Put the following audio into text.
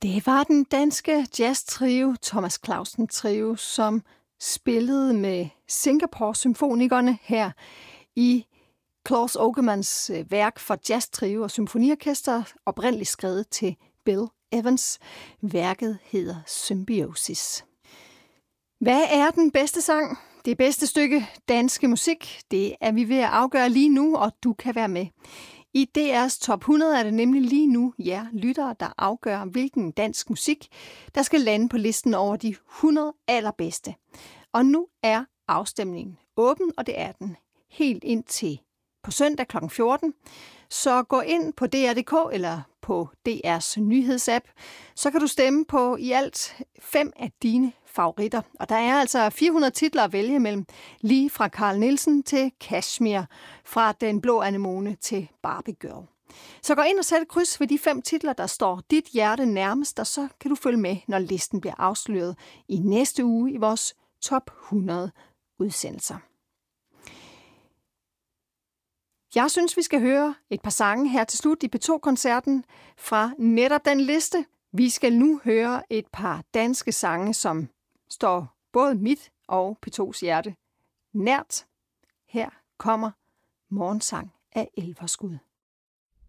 Det var den danske jazztrio Thomas Clausen Trio, som spillede med Singapore-symfonikerne her i Claus Ogermans værk for jazztrio og symfoniorkester, oprindeligt skrevet til Bill Evans. Værket hedder Symbiosis. Hvad er den bedste sang? Det bedste stykke danske musik, det er vi ved at afgøre lige nu, og du kan være med. I DR's top 100 er det nemlig lige nu jer lyttere, der afgør, hvilken dansk musik, der skal lande på listen over de 100 allerbedste. Og nu er afstemningen åben, og det er den helt ind til på søndag kl. 14. Så gå ind på DR.dk eller på DR's nyhedsapp, så kan du stemme på i alt 5 af dine favoritter. Og der er altså 400 titler at vælge mellem, lige fra Carl Nielsen til Kashmir, fra Den Blå Anemone til Barbie Girl. Så gå ind og sæt et kryds ved de 5 titler, der står dit hjerte nærmest, og så kan du følge med, når listen bliver afsløret i næste uge i vores top 100 udsendelser. Jeg synes, vi skal høre et par sange her til slut i P2-koncerten fra netop den liste. Vi skal nu høre et par danske sange, som står både mit og P2's hjerte nært. Her kommer Morgensang af Elverskud.